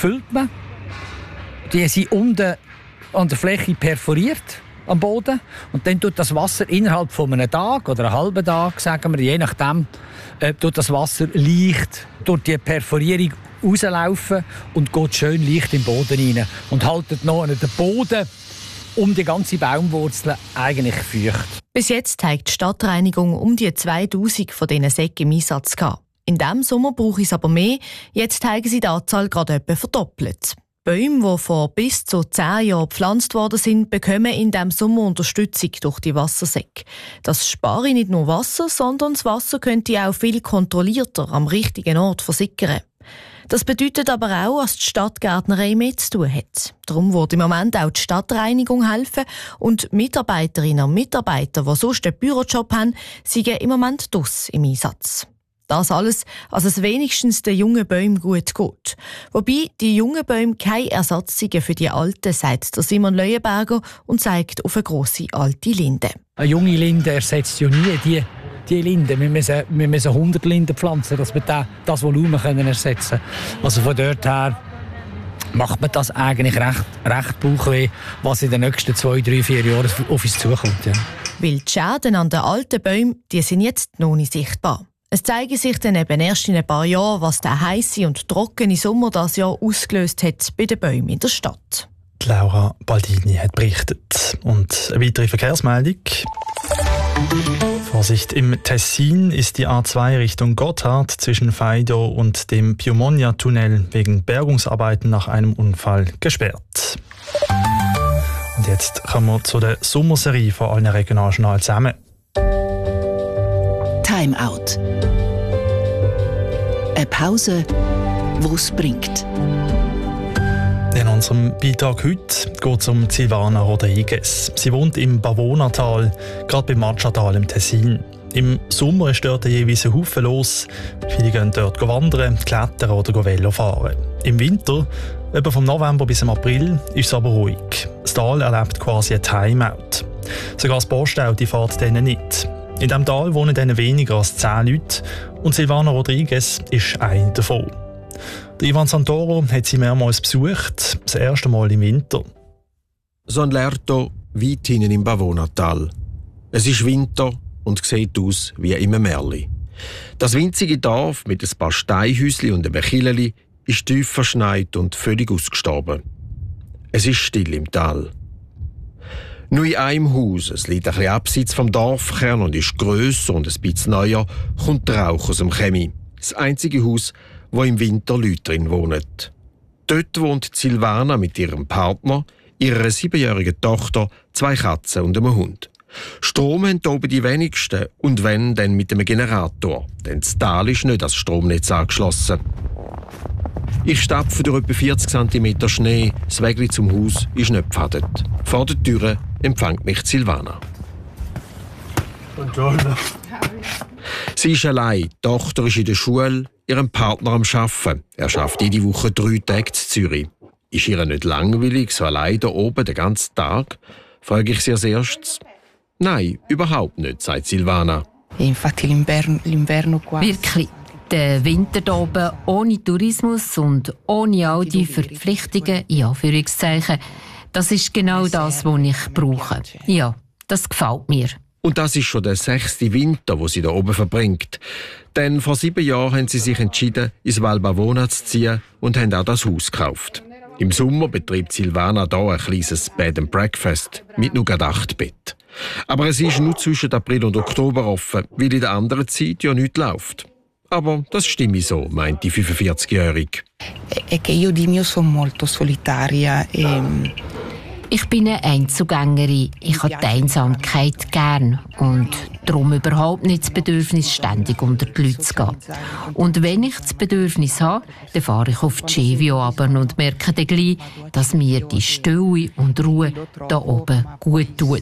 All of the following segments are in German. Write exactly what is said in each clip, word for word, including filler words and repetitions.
füllt man. Die sind unten an der Fläche perforiert am Boden und dann tut das Wasser innerhalb von einem Tag oder einem halben Tag, sagen wir, je nachdem, äh, tut das Wasser leicht durch die Perforierung rauslaufen und geht schön leicht im Boden rein und haltet noch den Boden um die ganze Baumwurzel eigentlich feucht. Bis jetzt hat die Stadtreinigung um die zweitausend von diesen Säcken im Einsatz gehabt. In diesem Sommer brauche ich es aber mehr. Jetzt haben sie die Anzahl gerade etwa verdoppelt. Bäume, die vor bis zu zehn Jahren gepflanzt worden sind, bekommen in diesem Sommer Unterstützung durch die Wassersäcke. Das spare nicht nur Wasser, sondern das Wasser könnte auch viel kontrollierter am richtigen Ort versickern. Das bedeutet aber auch, dass die Stadtgärtnerei mehr zu tun hat. Darum wird im Moment auch die Stadtreinigung helfen und Mitarbeiterinnen und Mitarbeiter, die sonst einen Bürojob haben, sind im Moment draussen im Einsatz. Das alles, als es wenigstens den jungen Bäumen gut geht. Wobei die jungen Bäume kein Ersatz sind für die alten, sagt der Simon Leuenberger und zeigt auf eine grosse alte Linde. Eine junge Linde ersetzt ja nie die, die Linde. Wir müssen, wir müssen hundert Linden pflanzen, dass wir da, das Volumen können ersetzen können. Also von dort her macht man das eigentlich recht, recht bauchweh, was in den nächsten zwei, drei, vier Jahren auf uns zukommt. Ja. Weil die Schäden an den alten Bäumen, die sind jetzt noch nicht sichtbar. Es zeigt sich dann eben erst in ein paar Jahren, was der heisse und trockene Sommer das Jahr ausgelöst hat bei den Bäumen in der Stadt. Laura Baldini hat berichtet. Und eine weitere Verkehrsmeldung. Vorsicht, im Tessin ist die A zwei Richtung Gotthard zwischen Faido und dem Piemonja-Tunnel wegen Bergungsarbeiten nach einem Unfall gesperrt. Und jetzt kommen wir zu der Sommerserie von allen Regionaljournalen zusammen. Time Out. Eine Pause, die es bringt. In unserem Beitrag heute geht es um Silvana Rodriguez. Sie wohnt im Pavonatal, gerade beim Matschatal im Tessin. Im Sommer ist dort jeweils ein Haufen los. Viele gehen dort wandern, klettern oder Velo fahren. Im Winter, etwa vom November bis im April, ist es aber ruhig. Das Tal erlebt quasi ein Timeout. Sogar das Postauto fährt denen nicht. In diesem Tal wohnen dann weniger als zehn Leute und Silvana Rodriguez ist eine davon. Der Ivan Santoro hat sie mehrmals besucht, das erste Mal im Winter. San Lerto, weit hinten im Pavonatal. Es ist Winter und sieht aus wie im Märli. Das winzige Dorf mit ein paar Steinhäuschen und einem Killeli ist tief verschneit und völlig ausgestorben. Es ist still im Tal. Nur in einem Haus, es liegt ein bisschen abseits vom Dorfkern und ist grösser und ein bisschen neuer, kommt der Rauch aus dem Chemie. Das einzige Haus, wo im Winter Leute drin wohnen. Dort wohnt Silvana mit ihrem Partner, ihrer siebenjährigen Tochter, zwei Katzen und einem Hund. Strom haben hier oben die wenigsten und wenn, dann mit einem Generator, denn das Tal ist nicht als Stromnetz angeschlossen. Ich stapfe durch etwa vierzig Zentimeter Schnee, das Weg zum Haus ist nicht gepfadet. Vor der Tür empfängt mich Silvana. Buongiorno. Sie ist allein, die Tochter ist in der Schule, ihrem Partner am Arbeiten. Er schafft jede Woche drei Tage in Zürich. Ist ihr nicht langweilig, so allein da oben den ganzen Tag? Frage ich sie als erstes. Nein, überhaupt nicht, sagt Silvana. Wirklich. Der Winter hier oben ohne Tourismus und ohne all die Verpflichtungen, in Anführungszeichen, das ist genau das, was ich brauche. Ja, das gefällt mir. Und das ist schon der sechste Winter, wo sie da oben verbringt. Denn vor sieben Jahren haben sie sich entschieden, ins Val Pavona zu ziehen und haben auch das Haus gekauft. Im Sommer betreibt Silvana hier ein kleines Bed and Breakfast mit nur acht Betten. Aber es ist nur zwischen April und Oktober offen, weil in der anderen Zeit ja nichts läuft. Aber das stimmt so, meint die fünfundvierzigjährige. Ich bin eine Einzelgängerin. Ich habe die Einsamkeit gern und darum überhaupt nicht das Bedürfnis, ständig unter die Leute zu gehen. Und wenn ich das Bedürfnis habe, dann fahre ich auf die Cevio runter und merke dann gleich, dass mir die Stille und Ruhe da oben gut tut.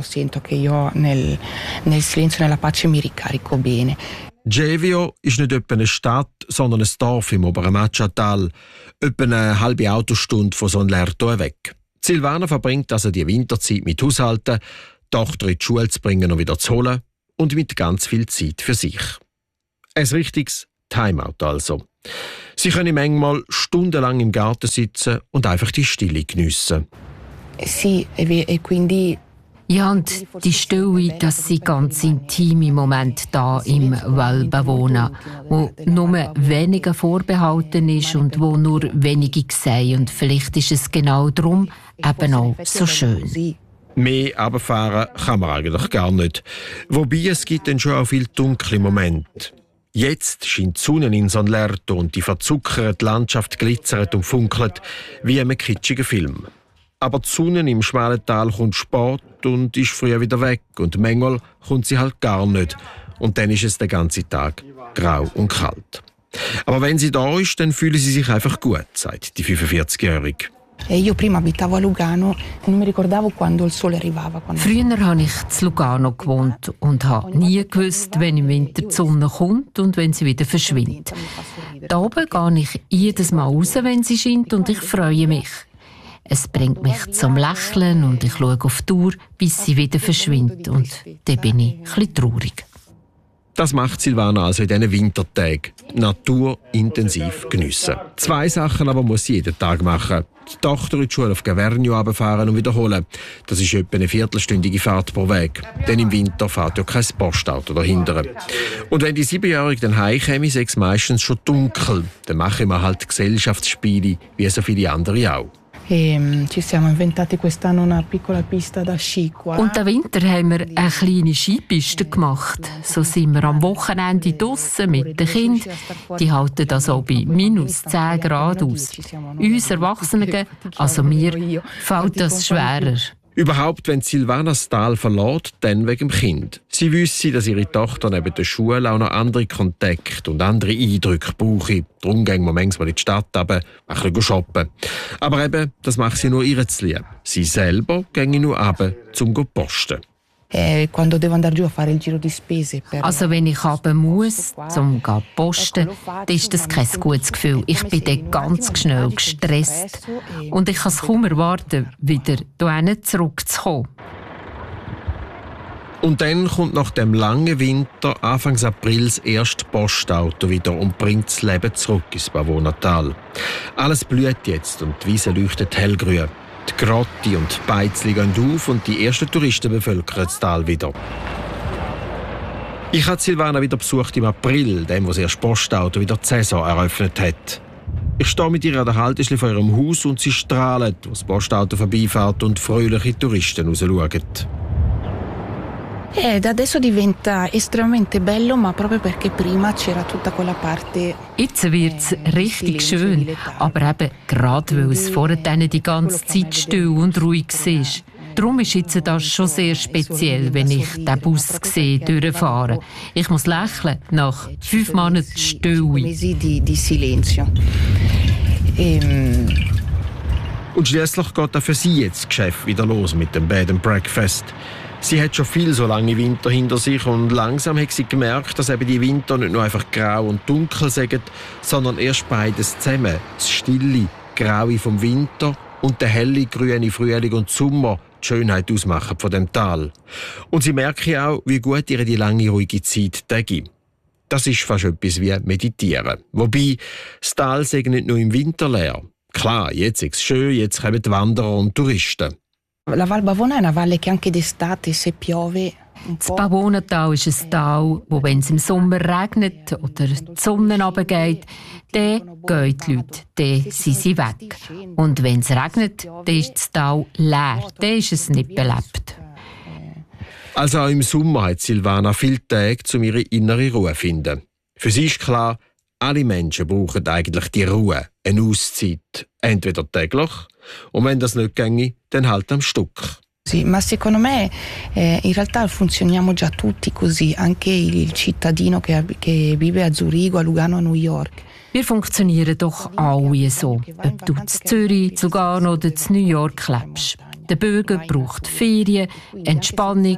Cevio ist nicht etwa eine Stadt, sondern ein Dorf im oberen Matschatal, etwa eine halbe Autostunde von San Lerto weg. Silvana verbringt also die Winterzeit mit Haushalten, die Tochter in die Schule zu bringen und wieder zu holen und mit ganz viel Zeit für sich. Ein richtiges Timeout also. Sie können manchmal stundenlang im Garten sitzen und einfach die Stille geniessen. Sì, e quindi ja, und die Stille, das sind ganz intime Momente da im Val Bavona, wo nur wenigen vorbehalten ist und wo nur wenige sehen. Und vielleicht ist es genau darum eben auch so schön. Mehr runterfahren kann man eigentlich gar nicht. Wobei es gibt dann schon auch viele dunkle Momente. Jetzt scheint die Sonne in San Lerto und die verzuckerte Landschaft glitzert und funkelt wie in einem kitschigen Film. Aber die Sonne im schmalen Tal kommt spät und ist früher wieder weg. Und manchmal kommt sie halt gar nicht. Und dann ist es den ganzen Tag grau und kalt. Aber wenn sie da ist, dann fühlen sie sich einfach gut, sagt die fünfundvierzigjährige. Io prima abitavo a Lugano e non mi ricordavo quando il sole arrivava. Früher habe ich in Lugano gewohnt und habe nie gewusst, wenn im Winter die Sonne kommt und wenn sie wieder verschwindet. Da oben gehe ich jedes Mal raus, wenn sie scheint, und ich freue mich. Es bringt mich zum Lächeln und ich schaue auf die Uhr, bis sie wieder verschwindet. Und dann bin ich ein bisschen traurig. Das macht Silvana also in diesen Wintertagen. Natur intensiv geniessen. Zwei Sachen aber muss sie jeden Tag machen. Die Tochter in die Schule auf Gavernio runterfahren und wiederholen. Das ist etwa eine viertelstündige Fahrt pro Weg. Denn im Winter fährt ja kein Postauto dahinter. Und wenn die Siebenjährige dann heimkommen, ist es meistens schon dunkel. Dann machen wir halt Gesellschaftsspiele, wie so viele andere auch. E ci siamo inventati quest'anno una piccola pista da sci qua. Und den Winter haben wir eine kleine Skipiste gemacht. So sind wir am Wochenende draussen mit den Kindern. Die halten das auch bei minus zehn Grad aus. Uns Erwachsenen, also mir, fällt das schwerer. Überhaupt, wenn Silvana das Tal verlässt, dann wegen dem Kind. Sie wüsste, dass ihre Tochter neben der Schule auch noch andere Kontakte und andere Eindrücke brauche. Darum gehen wir manchmal in die Stadt runter, ein bisschen shoppen. Aber eben, das macht sie nur ihr zu lieb. Sie selber ginge nur runter, um zu posten. Eh, quando devo andare giù a fare il giro di spese per... Also wenn ich runter muss, um zu posten, dann ist das kein gutes Gefühl. Ich bin dann ganz schnell gestresst. Und ich kann es kaum erwarten, wieder hierhin zurückzukommen. Und dann kommt nach dem langen Winter Anfang April das erste Postauto wieder und bringt das Leben zurück ins Bavonatal. Alles blüht jetzt und die Wiese leuchtet hellgrün. Die Grotte und die Beizli gehen auf und die ersten Touristen bevölkern das Tal wieder. Ich habe Silvana wieder besucht im April, dem, wo das erste Postauto wieder die Saison eröffnet hat. Ich stehe mit ihr an der Haltestelle vor ihrem Haus und sie strahlt, als das Postauto vorbeifährt und fröhliche Touristen rausschauen. Eh, da adesso diventa estremamente bello, ma proprio perché prima c'era tutta quella parte. Jetzt wird es richtig schön, aber eben gerade weil es vorher die ganze Zeit still und ruhig war. Darum ist jetzt das schon sehr speziell, wenn ich den Bus sehe, durchfahren. Ich muss lächeln nach fünf Monaten Stille. Di, di silenzio. Ehm. Und schließlich geht auch für sie jetzt das Geschäft wieder los mit dem Bed and Breakfast. Sie hat schon viel so lange Winter hinter sich und langsam hat sie gemerkt, dass eben die Winter nicht nur einfach grau und dunkel sind, sondern erst beides zusammen. Das stille Graue vom Winter und der helle grüne Frühling und Sommer die Schönheit ausmachen von dem Tal. Und sie merken auch, wie gut ihr die lange, ruhige Zeit täte. Das ist fast etwas wie Meditieren. Wobei, das Tal sei nicht nur im Winter leer. Klar, jetzt ist es schön, jetzt kommen die Wanderer und Touristen. La Val Bavona è una valle che anche d'estate, se piove. Das Bavonatal ist ein Tal, wo, wenn es im Sommer regnet oder die Sonne runtergeht, dann gehen die Leute, dann sind sie weg. Und wenn es regnet, dann ist das Tal leer, dann ist es nicht belebt. Also auch im Sommer hat Silvana viele Tage, um ihre innere Ruhe zu finden. Für sie ist klar, alle Menschen brauchen eigentlich die Ruhe, eine Auszeit, entweder täglich, und wenn das nicht ginge, dann halt am Stück. Sì, ma secondo me eh, in realtà funzioniamo già tutti così, anche il cittadino che, che vive a Zurigo, a Lugano, a New York. Wir funktionieren doch alle so, ob du in Zürich, zu Lugano oder in New York lebst. Der Bürger braucht Ferien, Entspannung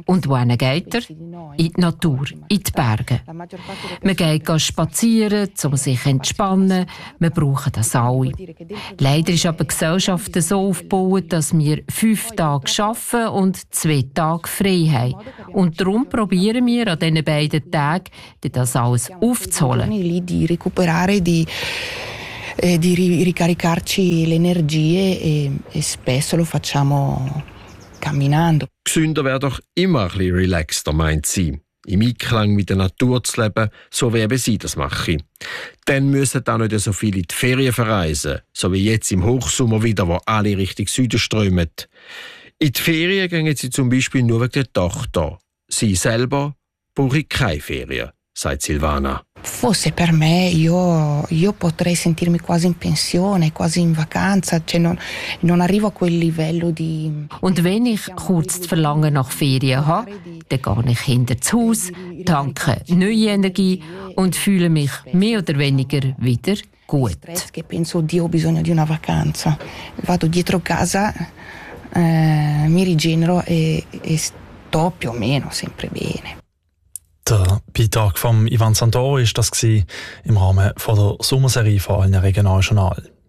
Und wohin geht er? In die Natur, in die Berge. Man geht spazieren, um sich zu entspannen. Wir brauchen das alle. Leider ist aber die Gesellschaft so aufgebaut, dass wir fünf Tage arbeiten und zwei Tage frei haben. Und darum probieren wir an diesen beiden Tagen, das alles aufzuholen. Di recuperare, di, eh, di ricaricarci le energie e, e spesso lo facciamo camminando. Gesünder wäre doch immer ein bisschen relaxter, meint sie. Im Einklang mit der Natur zu leben, so wie eben sie das machen. Dann müssen auch nicht so viele in die Ferien verreisen, so wie jetzt im Hochsommer wieder, wo alle Richtung Süden strömen. In die Ferien gehen sie zum Beispiel nur wegen der Tochter. Sie selber brauchen keine Ferien, sagt Silvana. Fosse per me, io, io potrei sentirmi quasi in pensione, quasi in vacanza, cioè non, non arrivo a quel livello di... Und wenn ich kurz das Verlangen nach Ferien habe, dann gehe ich hinter das Haus, tanke neue Energie und fühle mich mehr oder weniger wieder gut. Che penso, oddio, ho bisogno di una vacanza. Vado dietro casa, eh, mi rigenero e, e sto più o meno sempre bene. Der Beitrag von Ivan Santoro war das im Rahmen der Sommerserie von allen Regionaljournal.